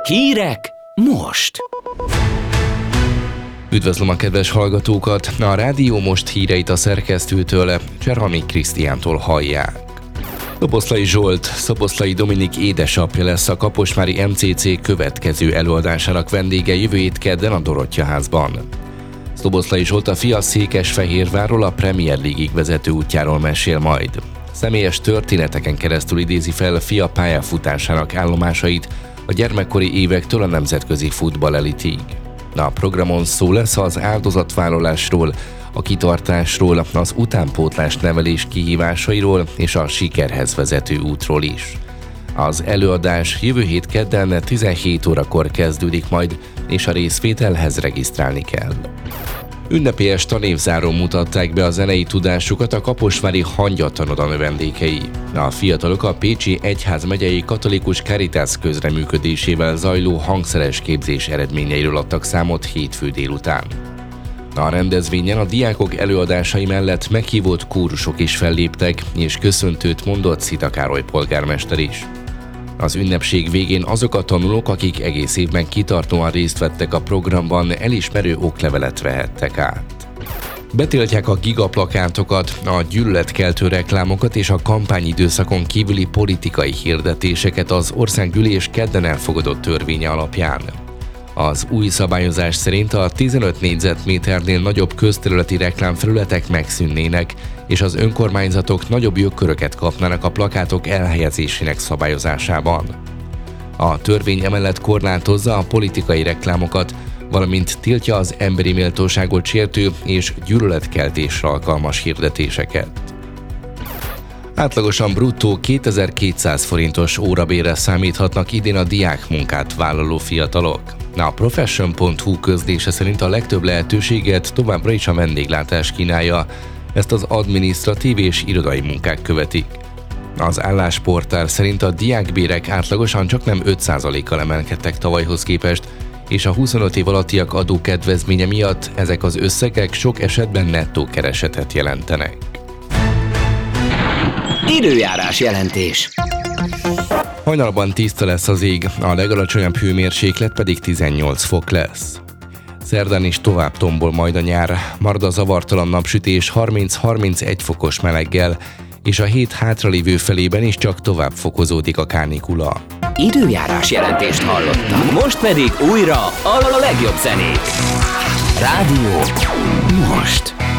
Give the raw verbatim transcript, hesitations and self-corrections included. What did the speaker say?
Hírek most! Üdvözlöm a kedves hallgatókat! A Rádió Most híreit a szerkesztőtől, Cserhalmi Krisztiántól hallják. Szoboszlai Zsolt, Szoboszlai Dominik édesapja lesz a kaposvári em cé cé következő előadásának vendége jövő hét kedden a Dorottya-házban. Szoboszlai Zsolt a fia Székesfehérvárról, a Premier League-ig vezető útjáról mesél majd. Személyes történeteken keresztül idézi fel fia pályafutásának állomásait a gyermekkori évektől a nemzetközi futball elitig. A programon szó lesz az áldozatvállalásról, a kitartásról, az utánpótlás nevelés kihívásairól és a sikerhez vezető útról is. Az előadás jövő hét kedden tizenhét órakor kezdődik majd, és a részvételhez regisztrálni kell. Ünnepélyes tanévzáron mutatták be a zenei tudásukat a kaposvári Hangya-tanoda növendékei. A fiatalok a Pécsi Egyházmegyei Katolikus Caritas közreműködésével zajló hangszeres képzés eredményeiről adtak számot hétfő délután. A rendezvényen a diákok előadásai mellett meghívott kórusok is felléptek, és köszöntőt mondott Szita Károly polgármester is. Az ünnepség végén azok a tanulók, akik egész évben kitartóan részt vettek a programban, elismerő oklevelet vehettek át. Betiltják a gigaplakátokat, a gyűlöletkeltő reklámokat és a kampányidőszakon kívüli politikai hirdetéseket az országgyűlés kedden elfogadott törvénye alapján. Az új szabályozás szerint a tizenöt négyzetméternél nagyobb közterületi reklámfelületek megszűnnének, és az önkormányzatok nagyobb jogköröket kapnának a plakátok elhelyezésének szabályozásában. A törvény emellett korlátozza a politikai reklámokat, valamint tiltja az emberi méltóságot sértő és gyűlöletkeltésre alkalmas hirdetéseket. Átlagosan bruttó kétezer-kétszáz forintos órabérre számíthatnak idén a diákmunkát vállaló fiatalok. A Profession pont hu közlése szerint a legtöbb lehetőséget továbbra is a vendéglátás kínálja, ezt az adminisztratív és irodai munkák követik. Az állásportál szerint a diákbérek átlagosan csaknem öt százalékkal emelkedtek tavalyhoz képest, és a huszonöt év alattiak adókedvezménye miatt ezek az összegek sok esetben nettó keresetet jelentenek. Időjárás jelentés. Hajnalban tiszta lesz az ég, a legalacsonyabb hőmérséklet pedig tizennyolc fok lesz. Szerdán is tovább tombol majd a nyár, marad a zavartalan napsütés harminc-harmincegy fokos meleggel, és a hét hátralévő felében is csak tovább fokozódik a kánikula. Időjárás jelentést hallottam. Most pedig újra a legjobb zenét. Rádió Most.